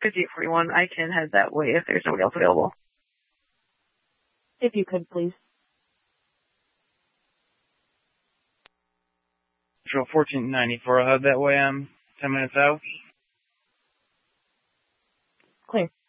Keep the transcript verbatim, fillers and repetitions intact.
fifty-eight forty-one. I can head that way if there's nobody else available. If you could, please. Patrol fourteen ninety-four, I'll head that way. I'm ten minutes out. Clear.